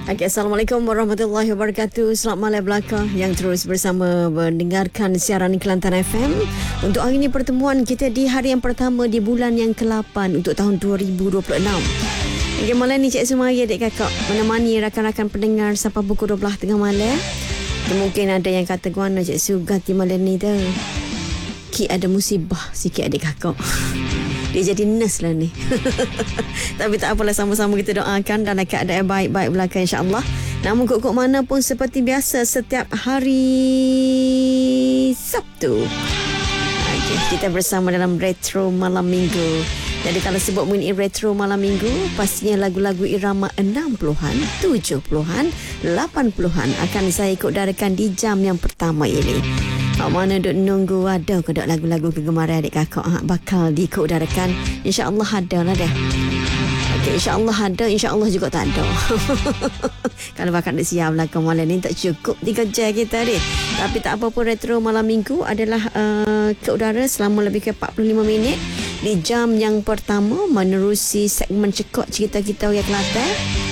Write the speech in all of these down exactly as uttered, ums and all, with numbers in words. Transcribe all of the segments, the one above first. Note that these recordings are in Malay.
Okay, Assalamualaikum warahmatullahi wabarakatuh. Selamat malam belaka yang terus bersama mendengarkan siaran Kelantan F M. Untuk hari ini pertemuan kita di hari yang pertama di bulan yang ke lapan untuk tahun dua ribu dua puluh enam. Okay, malam ni Cik Sumaya adik kakak menemani rakan-rakan pendengar sampai pukul dua belas tengah malam. Okay, mungkin ada yang kata guana Cik Su ganti malam ni dah. Ki ada musibah sikit adik kakak. Dia jadi nurse lah ni. Tapi tak apalah, sama-sama kita doakan dalam keadaan baik-baik belaka insya-Allah. Namun kok-kok mana pun seperti biasa setiap hari Sabtu. Okay, kita bersama dalam Retro Malam Minggu. Jadi kalau sebut mengenai Retro Malam Minggu, pastinya lagu-lagu irama enam puluhan, tujuh puluhan, lapan puluhan akan saya ikut darakan di jam yang pertama ini. Hak mana duk nunggu ada ke duk lagu-lagu kegemaran adik kakak hak bakal diikutudarakan. InsyaAllah ada lah deh. Okey, insyaAllah ada, insyaAllah juga tak ada. Kalau bakal nak siap lah ke malam ni tak cukup tiga jam kita ni. Tapi tak apa pun, Retro Malam Minggu adalah uh, ke udara selama lebih ke empat puluh lima minit di jam yang pertama menerusi segmen cekok cerita kita orang Kelantan.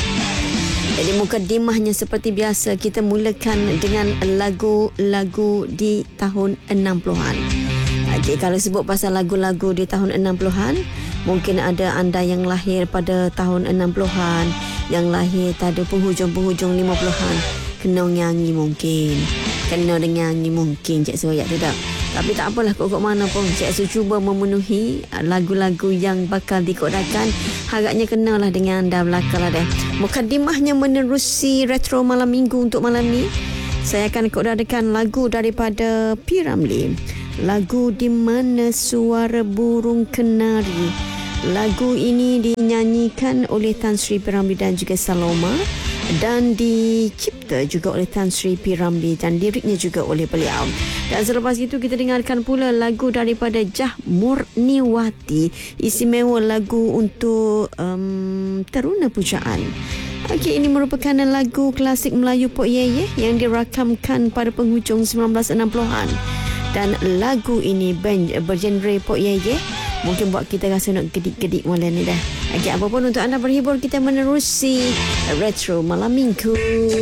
Jadi mukadimahnya seperti biasa, kita mulakan dengan lagu-lagu di tahun enam puluhan. Okey, kalau sebut pasal lagu-lagu di tahun enam puluhan, mungkin ada anda yang lahir pada tahun enam puluhan, yang lahir pada penghujung-penghujung lima puluhan. Kena nyanyi mungkin. Kena nyanyi mungkin Cik Su ayat tu tak. Tapi tak apalah, kok-kok mana pun Cik Su cuba memenuhi lagu-lagu yang bakal dikodakan. Harapnya kenalah dengan anda belakang lah deh. Mukadimahnya menerusi Retro Malam Minggu untuk malam ni. Saya akan kodakan lagu daripada P. Ramlee. Lagu Di Mana Suara Burung Kenari. Lagu ini dinyanyikan oleh Tan Sri P. Ramlee dan juga Saloma, dan dicipta juga oleh Tan Sri P. Ramlee dan liriknya juga oleh beliau. Dan selepas itu kita dengarkan pula lagu daripada Jah Murniwati, istimewa lagu untuk um, Teruna Pujaan. Okey, ini merupakan lagu klasik Melayu Pok Yeye yang dirakamkan pada penghujung sembilan belas enam puluhan. Dan lagu ini bergenre Pok Yeye, mungkin buat kita rasa nak gedik-gedik malam ni dah. Okey, apapun untuk anda berhibur, kita menerusi Retro Malam Minggu.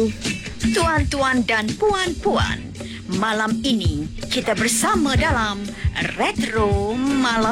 Tuan-tuan dan puan-puan, malam ini kita bersama dalam Retro Malam